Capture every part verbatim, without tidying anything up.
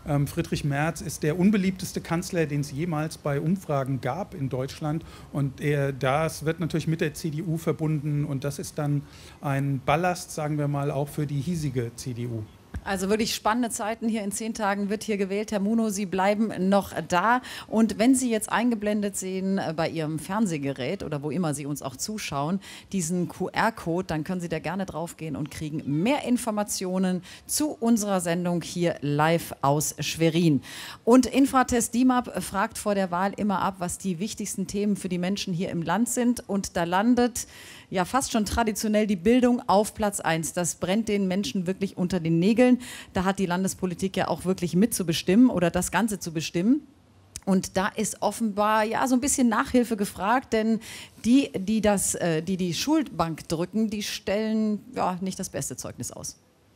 Ähm, Friedrich Merz ist der unbeliebteste Kanzler, den es jemals bei Umfragen gab in Deutschland. Und er, das wird natürlich mit der C D U verbunden. Und das ist dann ein Ballast, sagen wir mal, auch für die hiesige C D U. Also wirklich spannende Zeiten. Hier in zehn Tagen wird hier gewählt. Herr Munoz, Sie bleiben noch da. Und wenn Sie jetzt eingeblendet sehen bei Ihrem Fernsehgerät oder wo immer Sie uns auch zuschauen, diesen Q R-Code, dann können Sie da gerne draufgehen und kriegen mehr Informationen zu unserer Sendung hier live aus Schwerin. Und Infratest D I M A P fragt vor der Wahl immer ab, was die wichtigsten Themen für die Menschen hier im Land sind. Und da landet ja fast schon traditionell die Bildung auf Platz eins. Das brennt den Menschen wirklich unter den Nägeln. Da hat die Landespolitik ja auch wirklich mitzubestimmen oder das Ganze zu bestimmen. Und da ist offenbar ja so ein bisschen Nachhilfe gefragt, denn die, die das, äh, die, die Schulbank drücken, die stellen ja nicht das beste Zeugnis aus.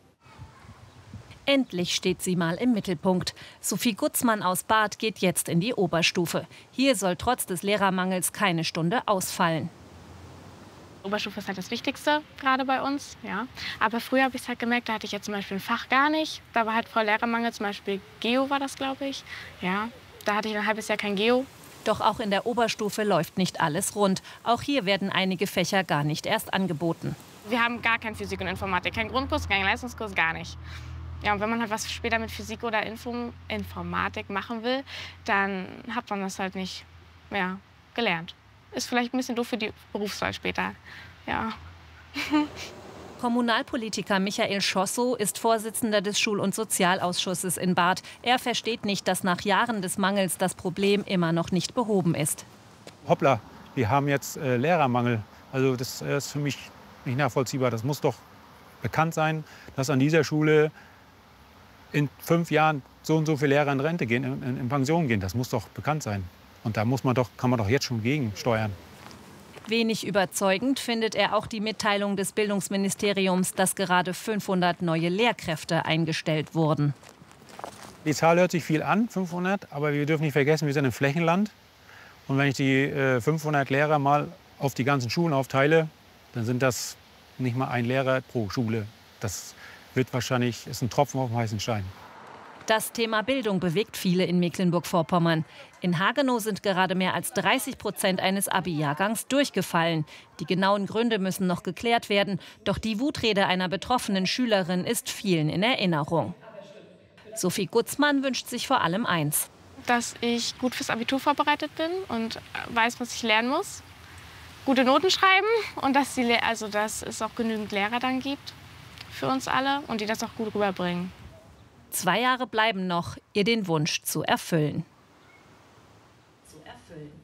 Endlich steht sie mal im Mittelpunkt. Sophie Gutzmann aus Barth geht jetzt in die Oberstufe. Hier soll trotz des Lehrermangels keine Stunde ausfallen. Oberstufe ist halt das Wichtigste, gerade bei uns. Ja. Aber früher habe ich es halt gemerkt, da hatte ich jetzt zum Beispiel ein Fach gar nicht. Da war halt voll Lehrermangel, zum Beispiel Geo war das, glaube ich. Ja, da hatte ich ein halbes Jahr kein Geo. Doch auch in der Oberstufe läuft nicht alles rund. Auch hier werden einige Fächer gar nicht erst angeboten. Wir haben gar kein Physik und Informatik, kein Grundkurs, kein Leistungskurs, gar nicht. Ja, und wenn man halt was später mit Physik oder Info Informatik machen will, dann hat man das halt nicht mehr gelernt. Ist vielleicht ein bisschen doof für die Berufswahl später. Ja. Kommunalpolitiker Michael Schossow ist Vorsitzender des Schul- und Sozialausschusses in Barth. Er versteht nicht, dass nach Jahren des Mangels das Problem immer noch nicht behoben ist. Hoppla, wir haben jetzt äh, Lehrermangel. Also das äh, ist für mich nicht nachvollziehbar. Das muss doch bekannt sein, dass an dieser Schule in fünf Jahren so und so viele Lehrer in Rente gehen, in, in, in Pension gehen. Das muss doch bekannt sein. Und da muss man doch, kann man doch jetzt schon gegensteuern. Wenig überzeugend findet er auch die Mitteilung des Bildungsministeriums, dass gerade fünfhundert neue Lehrkräfte eingestellt wurden. Die Zahl hört sich viel an, fünfhundert, aber wir dürfen nicht vergessen, wir sind im Flächenland. Und wenn ich die äh, fünfhundert Lehrer mal auf die ganzen Schulen aufteile, dann sind das nicht mal ein Lehrer pro Schule. Das wird wahrscheinlich, ist ein Tropfen auf dem heißen Stein. Das Thema Bildung bewegt viele in Mecklenburg-Vorpommern. In Hagenow sind gerade mehr als dreißig Prozent eines Abi-Jahrgangs durchgefallen. Die genauen Gründe müssen noch geklärt werden. Doch die Wutrede einer betroffenen Schülerin ist vielen in Erinnerung. Sophie Gutzmann wünscht sich vor allem eins: Dass ich gut fürs Abitur vorbereitet bin und weiß, was ich lernen muss. Gute Noten schreiben und dass, die, also dass es auch genügend Lehrer dann gibt für uns alle und die das auch gut rüberbringen. Zwei Jahre bleiben noch, ihr den Wunsch zu erfüllen. Zu erfüllen.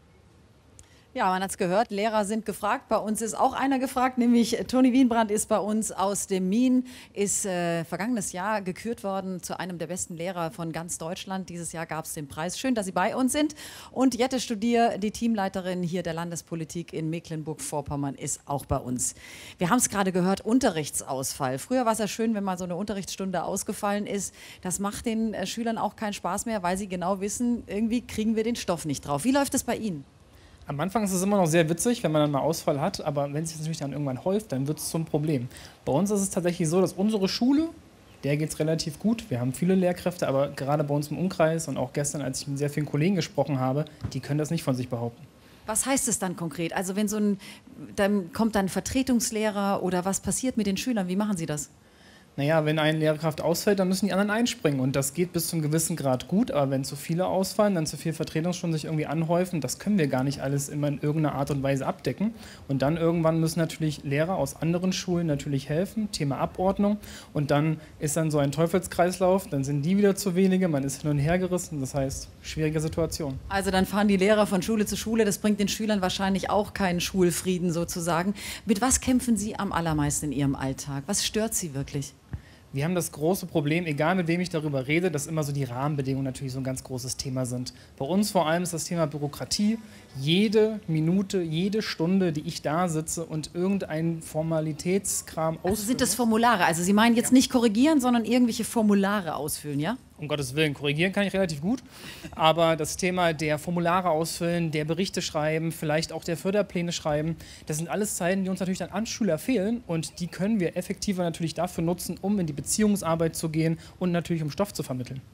Ja, man hat es gehört, Lehrer sind gefragt. Bei uns ist auch einer gefragt, nämlich Toni Wienbrand ist bei uns aus dem Mien, ist äh, vergangenes Jahr gekürt worden zu einem der besten Lehrer von ganz Deutschland. Dieses Jahr gab es den Preis. Schön, dass Sie bei uns sind. Und Jette Studier, die Teamleiterin hier der Landespolitik in Mecklenburg-Vorpommern, ist auch bei uns. Wir haben es gerade gehört, Unterrichtsausfall. Früher war es ja schön, wenn mal so eine Unterrichtsstunde ausgefallen ist. Das macht den äh, Schülern auch keinen Spaß mehr, weil sie genau wissen, irgendwie kriegen wir den Stoff nicht drauf. Wie läuft es bei Ihnen? Am Anfang ist es immer noch sehr witzig, wenn man dann mal Ausfall hat, aber wenn sich das natürlich dann irgendwann häuft, dann wird es zum Problem. Bei uns ist es tatsächlich so, dass unsere Schule, der geht es relativ gut. Wir haben viele Lehrkräfte, aber gerade bei uns im Umkreis und auch gestern, als ich mit sehr vielen Kollegen gesprochen habe, die können das nicht von sich behaupten. Was heißt es dann konkret? Also wenn so ein, dann kommt dann ein Vertretungslehrer oder was passiert mit den Schülern? Wie machen Sie das? Naja, wenn eine Lehrkraft ausfällt, dann müssen die anderen einspringen. Und das geht bis zu einem gewissen Grad gut. Aber wenn zu viele ausfallen, dann zu viele Vertretungsstunden sich irgendwie anhäufen, das können wir gar nicht alles immer in irgendeiner Art und Weise abdecken. Und dann irgendwann müssen natürlich Lehrer aus anderen Schulen natürlich helfen, Thema Abordnung. Und dann ist dann so ein Teufelskreislauf, dann sind die wieder zu wenige, man ist hin und her gerissen. Das heißt, schwierige Situation. Also dann fahren die Lehrer von Schule zu Schule. Das bringt den Schülern wahrscheinlich auch keinen Schulfrieden sozusagen. Mit was kämpfen Sie am allermeisten in Ihrem Alltag? Was stört Sie wirklich? Wir haben das große Problem, egal mit wem ich darüber rede, dass immer so die Rahmenbedingungen natürlich so ein ganz großes Thema sind. Bei uns vor allem ist das Thema Bürokratie. Jede Minute, jede Stunde, die ich da sitze und irgendein Formalitätskram ausfülle. Also sind das Formulare? Also Sie meinen jetzt nicht korrigieren, sondern irgendwelche Formulare ausfüllen, ja? Um Gottes Willen, korrigieren kann ich relativ gut. Aber das Thema der Formulare ausfüllen, der Berichte schreiben, vielleicht auch der Förderpläne schreiben, das sind alles Zeiten, die uns natürlich dann an Schüler fehlen. Und die können wir effektiver natürlich dafür nutzen, um in die Beziehungsarbeit zu gehen und natürlich um Stoff zu vermitteln.